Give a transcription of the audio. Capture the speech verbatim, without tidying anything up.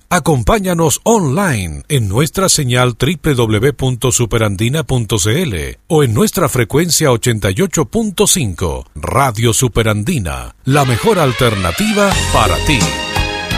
Acompáñanos online en nuestra señal doble u doble u doble u punto superandina punto c l o en nuestra frecuencia ochenta y ocho punto cinco. Radio Superandina, la mejor alternativa para ti.